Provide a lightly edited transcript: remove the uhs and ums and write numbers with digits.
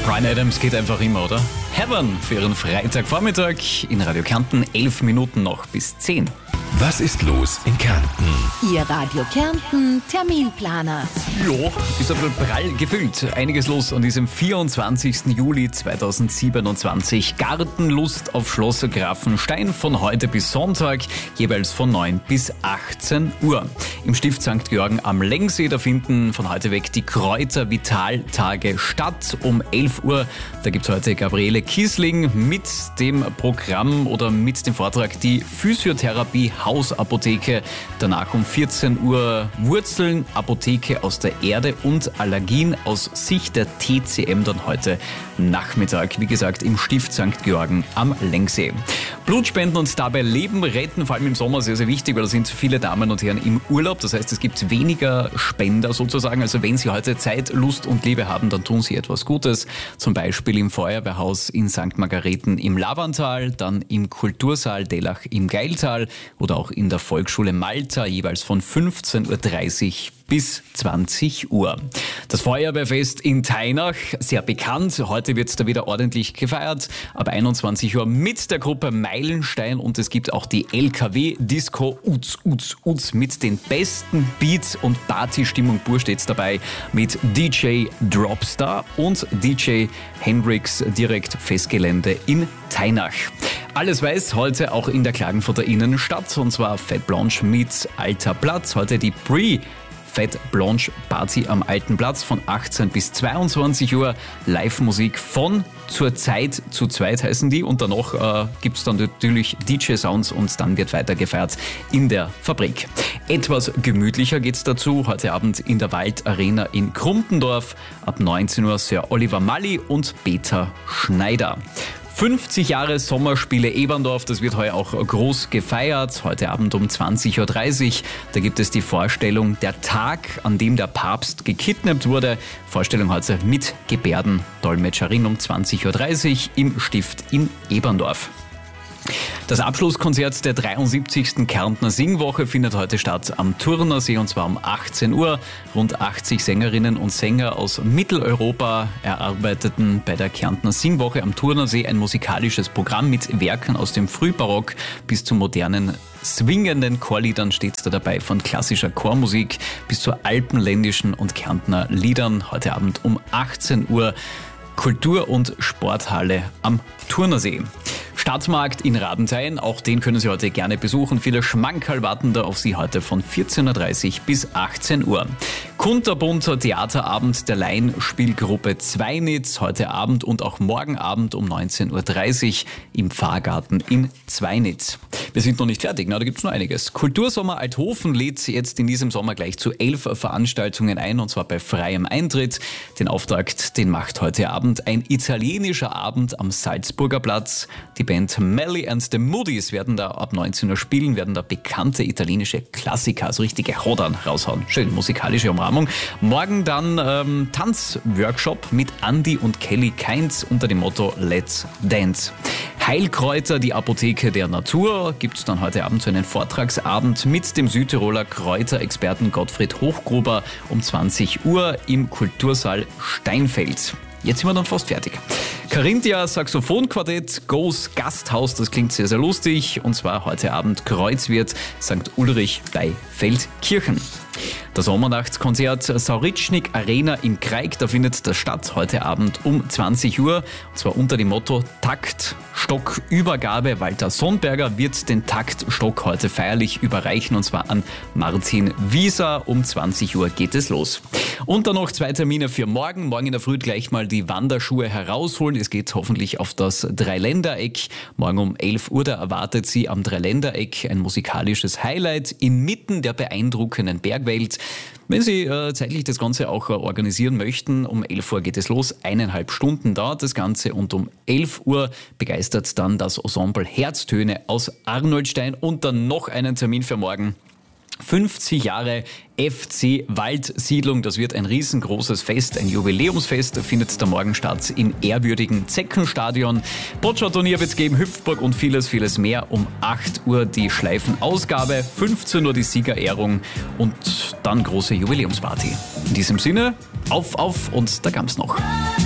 Bryan Adams geht einfach immer, oder? Heaven für Ihren Freitagvormittag in Radio Kärnten. 11 Minuten noch bis 10. Was ist los in Kärnten? Ihr Radio Kärnten Terminplaner. Jo, ist ein bisschen prall gefüllt. Einiges los an diesem 24. Juli 2027. Gartenlust auf Schloss Grafenstein von heute bis Sonntag, jeweils von 9 bis 18 Uhr. Im Stift St. Georgen am Lengsee, da finden von heute weg die Kräuter-Vital-Tage statt. Um 11 Uhr, da gibt's heute Gabriele Kiesling mit dem Programm oder mit dem Vortrag die Physiotherapie Hausapotheke. Danach um 14 Uhr Wurzeln, Apotheke aus der Erde und Allergien aus Sicht der TCM dann heute Nachmittag. Wie gesagt, im Stift St. Georgen am Lengsee. Blutspenden und dabei Leben retten, vor allem im Sommer sehr, sehr wichtig, weil da sind viele Damen und Herren im Urlaub. Das heißt, es gibt weniger Spender sozusagen. Also wenn Sie heute Zeit, Lust und Liebe haben, dann tun Sie etwas Gutes. Zum Beispiel im Feuerwehrhaus in St. Margareten im Lavantal, dann im Kultursaal Dellach im Geiltal oder auch in der Volksschule Malta, jeweils von 15.30 Uhr bis 20 Uhr. Das Feuerwehrfest in Teinach, sehr bekannt. Heute wird es da wieder ordentlich gefeiert. Ab 21 Uhr mit der Gruppe Meilenstein und es gibt auch die LKW-Disco Uz mit den besten Beats und Partystimmung pur steht's dabei mit DJ Dropstar und DJ Hendrix direkt Festgelände in Teinach. Alles weiß heute auch in der Klagenfurter Innenstadt und zwar Fête Blanche mit Alter Platz. Heute die Fête Blanche Party am Alten Platz von 18 bis 22 Uhr. Live-Musik von Zur Zeit zu zweit heißen die und danach gibt's dann natürlich DJ-Sounds und dann wird weiter gefeiert in der Fabrik. Etwas gemütlicher geht's dazu. Heute Abend in der Waldarena in Krumpendorf. Ab 19 Uhr Sir Oliver Mully und Peter Schneider. 50 Jahre Sommerspiele Eberndorf, das wird heute auch groß gefeiert. Heute Abend um 20.30 Uhr, da gibt es die Vorstellung Der Tag, an dem der Papst gekidnappt wurde. Vorstellung heute mit Gebärdendolmetscherin um 20.30 Uhr im Stift in Eberndorf. Das Abschlusskonzert der 73. Kärntner Singwoche findet heute statt am Turnersee und zwar um 18 Uhr. Rund 80 Sängerinnen und Sänger aus Mitteleuropa erarbeiteten bei der Kärntner Singwoche am Turnersee ein musikalisches Programm mit Werken aus dem Frühbarock bis zu modernen swingenden Chorliedern steht da dabei, von klassischer Chormusik bis zu alpenländischen und Kärntner Liedern. Heute Abend um 18 Uhr Kultur- und Sporthalle am Turnersee. Stadtmarkt in Radenthein, auch den können Sie heute gerne besuchen. Viele Schmankerl warten da auf Sie heute von 14.30 Uhr bis 18 Uhr. Kunterbunter Theaterabend der Laienspielgruppe Zweinitz, heute Abend und auch morgen Abend um 19.30 Uhr im Pfarrgarten in Zweinitz. Wir sind noch nicht fertig, da gibt es noch einiges. Kultursommer Althofen lädt jetzt in diesem Sommer gleich zu 11 Veranstaltungen ein und zwar bei freiem Eintritt. Den Auftakt, den macht heute Abend ein italienischer Abend am Salzburger Platz. Die Band Melly and the Moody's werden da ab 19 Uhr spielen, werden da bekannte italienische Klassiker, also richtige Hodern raushauen. Schön musikalische Umrahmung. Morgen dann Tanzworkshop mit Andy und Kelly Kainz unter dem Motto Let's Dance. Heilkräuter, die Apotheke der Natur, gibt es dann heute Abend so einen Vortragsabend mit dem Südtiroler Kräuterexperten Gottfried Hochgruber um 20 Uhr im Kultursaal Steinfeld. Jetzt sind wir dann fast fertig. Carinthia Saxophonquartett Goes Gasthaus, das klingt sehr, sehr lustig. Und zwar heute Abend Kreuzwirt St. Ulrich bei Feldkirchen. Das Sommernachtskonzert Sauritschnik Arena in Kraig, da findet das statt heute Abend um 20 Uhr. Und zwar unter dem Motto Taktstockübergabe. Walter Sonnberger wird den Taktstock heute feierlich überreichen und zwar an Martin Wieser. Um 20 Uhr geht es los. Und dann noch 2 Termine für morgen. Morgen in der Früh gleich mal die Wanderschuhe herausholen. Es geht hoffentlich auf das Dreiländereck. Morgen um 11 Uhr, da erwartet Sie am Dreiländereck ein musikalisches Highlight inmitten der beeindruckenden Bergwelt. Wenn Sie zeitlich das Ganze auch organisieren möchten, um 11 Uhr geht es los, 1,5 Stunden dauert das Ganze und um 11 Uhr begeistert dann das Ensemble Herztöne aus Arnoldstein und dann noch einen Termin für morgen. 50 Jahre FC Waldsiedlung, das wird ein riesengroßes Fest, ein Jubiläumsfest, findet da morgen statt im ehrwürdigen Zeckenstadion. Boccia-Turnier wird es geben, Hüpfburg und vieles, vieles mehr. Um 8 Uhr die Schleifenausgabe, 15 Uhr die Siegerehrung und dann große Jubiläumsparty. In diesem Sinne, auf und da gab's noch.